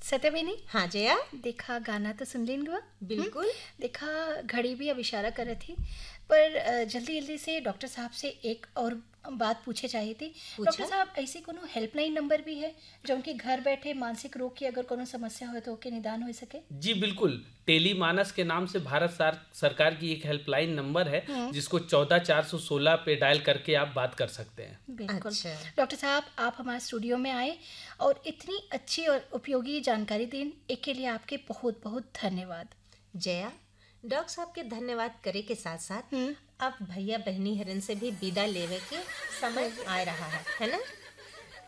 सत्यवेनी, हाँ जया, देखा गाना तो सुन लेंगे हुआ। बिल्कुल। देखा घड़ी भी अब इशारा कर रही थी, पर जल्दी जल्दी से डॉक्टर साहब से एक और बात पूछे चाहिए थी। डॉक्टर साहब, ऐसी कोनो हेल्पलाइन नंबर भी है जो उनके घर बैठे मानसिक रोग की अगर कोनो समस्या हो तो ओके निदान हो सके? जी बिल्कुल, टेलीमानस के नाम से भारत सरकार की एक हेल्पलाइन नंबर है जिसको 14 416 पे डायल करके आप बात कर सकते हैं। बिल्कुल। अच्छा। डॉक्टर साहब, आप हमारे स्टूडियो में आए और इतनी अच्छी और उपयोगी जानकारी दी, एक के लिए आपके बहुत बहुत धन्यवाद। जया, डॉक्टर साहब के धन्यवाद करे के साथ साथ अब भैया बहनी हरन से भी विदा लेवे के समय आ रहा है ना?